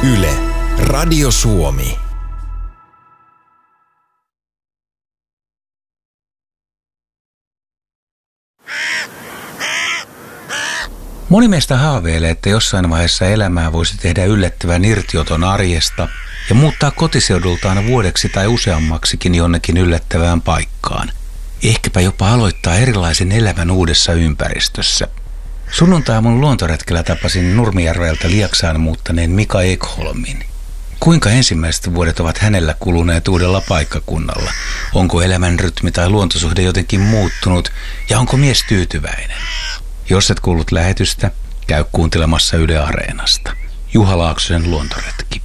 Yle, Radio Suomi. Moni meistä haaveilee, että jossain vaiheessa elämää voisi tehdä yllättävän irtioton arjesta ja muuttaa kotiseudultaan vuodeksi tai useammaksikin jonnekin yllättävään paikkaan. Ehkäpä jopa aloittaa erilaisen elämän uudessa ympäristössä. Sunnuntai-aamun luontoretkellä tapasin Nurmijärveltä Lieksaan muuttaneen Mika Ekholmin. Kuinka ensimmäiset vuodet ovat hänellä kuluneet uudella paikkakunnalla? Onko elämän rytmi tai luontosuhde jotenkin muuttunut ja onko mies tyytyväinen? Jos et kuullut lähetystä, käy kuuntelemassa Yle Areenasta. Juha Laaksosen luontoretki.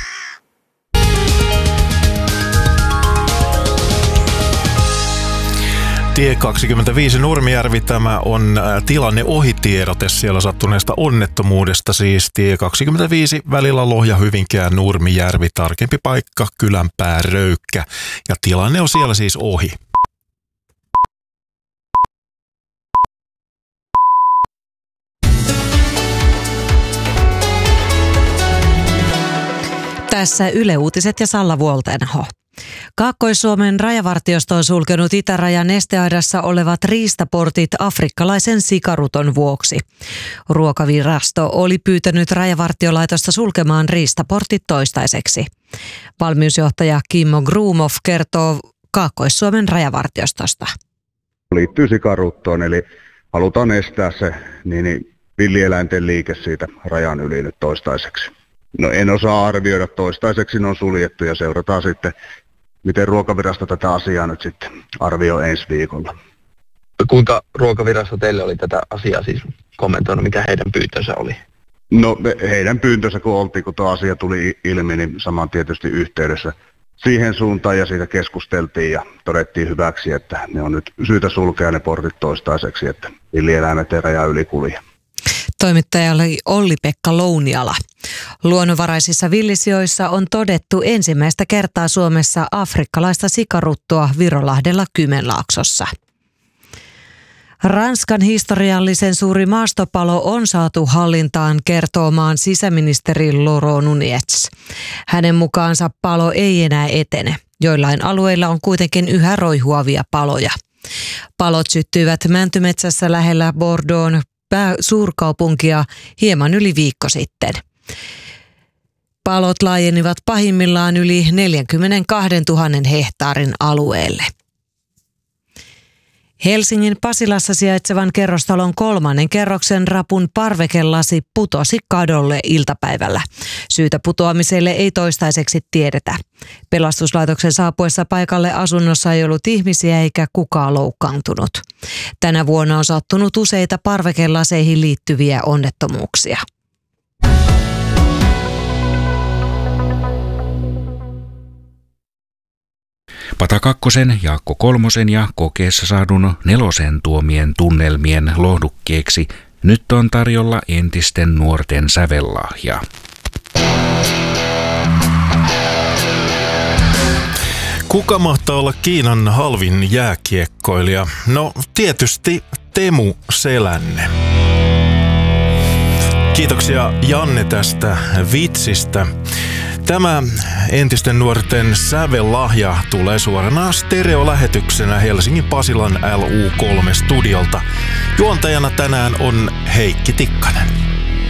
Tie 25 Nurmijärvi, tämä on tilanne ohitiedote siellä sattuneesta onnettomuudesta, siis tie 25 välillä Lohja, Hyvinkää, Nurmijärvi, tarkempi paikka Kylänpää, Röykkä, ja tilanne on siellä siis ohi. Tässä Yle Uutiset ja Salla Vuoltenho. Kaakkois-Suomen rajavartiosto on sulkenut itärajan esteaidassa olevat riistaportit afrikkalaisen sikaruton vuoksi. Ruokavirasto oli pyytänyt rajavartiolaitosta sulkemaan riistaportit toistaiseksi. Valmiusjohtaja Kimmo Grumov kertoo Kaakkois-Suomen rajavartiostosta. Liittyy sikaruttoon, eli halutaan estää se villieläinten liike siitä rajan yli nyt toistaiseksi. No en osaa arvioida, toistaiseksi ne on suljettu ja seurataan sitten, miten ruokavirasto tätä asiaa nyt sitten arvioi ensi viikolla. Kuinka ruokavirasto teille oli tätä asiaa siis kommentoinut, mikä heidän pyyntönsä oli? No heidän pyyntönsä kun tuo asia tuli ilmi, niin saman tietysti yhteydessä siihen suuntaan ja siitä keskusteltiin ja todettiin hyväksi, että ne on nyt syytä sulkea ne portit toistaiseksi, että villieläimet ei rajan yli kulje. Toimittaja oli Olli-Pekka Louniala. Luonnonvaraisissa villisijoissa on todettu ensimmäistä kertaa Suomessa afrikkalaista sikaruttoa Virolahdella Kymenlaaksossa. Ranskan historiallisen suuri maastopalo on saatu hallintaan, kertoo maan sisäministeri Laurent Nunez. Hänen mukaansa palo ei enää etene. Joillain alueilla on kuitenkin yhä roihuavia paloja. Palot syttyivät Mäntymetsässä lähellä Bordeaux'n suurkaupunkia hieman yli viikko sitten. Palot laajenivat pahimmillaan yli 42 000 hehtaarin alueelle. Helsingin Pasilassa sijaitsevan kerrostalon 3. kerroksen rapun parvekelasi putosi kadolle iltapäivällä. Syytä putoamiselle ei toistaiseksi tiedetä. Pelastuslaitoksen saapuessa paikalle asunnossa ei ollut ihmisiä eikä kukaan loukkaantunut. Tänä vuonna on sattunut useita parvekelaseihin liittyviä onnettomuuksia. Pata 2, Jaakko 3 ja kokeessa saadun 4 tuomien tunnelmien lohdukkeeksi nyt on tarjolla entisten nuorten sävellahja. Kuka mahtaa olla Kiinan halvin jääkiekkoilija? No tietysti Teemu Selänne. Kiitoksia Janne tästä vitsistä. Tämä entisten nuorten sävellahja tulee suorana stereolähetyksenä Helsingin Pasilan LU3-studiolta. Juontajana tänään on Heikki Tikkanen.